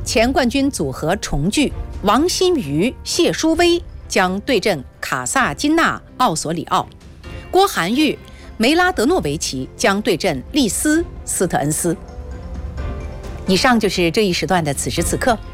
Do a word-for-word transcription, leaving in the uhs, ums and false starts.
前冠军组合重聚，王新瑜、谢淑薇将对阵卡萨金纳奥索里奥，郭涵玉、梅拉德诺维奇将对阵利斯斯特恩斯。以上就是这一时段的此时此刻。